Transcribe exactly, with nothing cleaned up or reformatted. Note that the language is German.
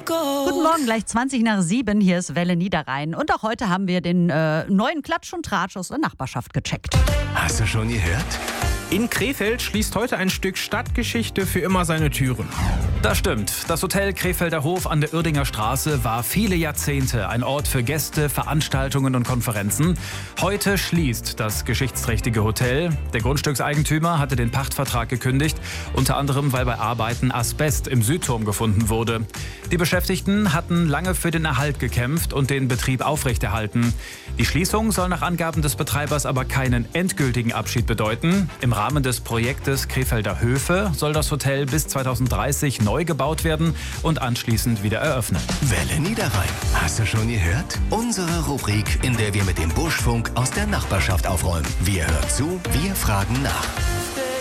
Guten Morgen, gleich zwanzig nach sieben. Hier ist Welle Niederrhein. Und auch heute haben wir den äh, neuen Klatsch und Tratsch aus der Nachbarschaft gecheckt. Hast du schon gehört? In Krefeld schließt heute ein Stück Stadtgeschichte für immer seine Türen. Das stimmt. Das Hotel Krefelder Hof an der Uerdinger Straße war viele Jahrzehnte ein Ort für Gäste, Veranstaltungen und Konferenzen. Heute schließt das geschichtsträchtige Hotel. Der Grundstückseigentümer hatte den Pachtvertrag gekündigt, unter anderem weil bei Arbeiten Asbest im Südturm gefunden wurde. Die Beschäftigten hatten lange für den Erhalt gekämpft und den Betrieb aufrechterhalten. Die Schließung soll nach Angaben des Betreibers aber keinen endgültigen Abschied bedeuten. Im Rahmen des Projektes Krefelder Höfe soll das Hotel bis zweitausenddreißig neu gebaut werden und anschließend wieder eröffnen. Welle Niederrhein. Hast du schon gehört? Unsere Rubrik, in der wir mit dem Buschfunk aus der Nachbarschaft aufräumen. Wir hören zu, wir fragen nach.